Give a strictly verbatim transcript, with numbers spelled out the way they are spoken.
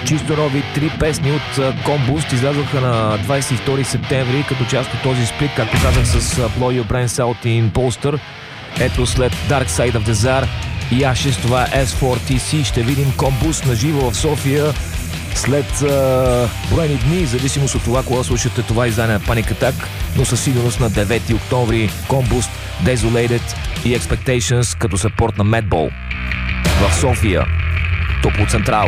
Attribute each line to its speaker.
Speaker 1: Чисто нови три песни от Combust излязоха на двадесет и втори септември като част от този сплит, както казах, с Blow Your Brains Out in Poster. Ето след Dark Side of the Tsar и Ashes, това е Ес фор Ти Си. Ще видим Combust на живо в София след uh, броени дни, в зависимост от това, кога слушате това издание на Panic Attack, но със сигурност на девети октомври Combust, Desolated и Expectations като съпорт на Madball в София, Топло Централ.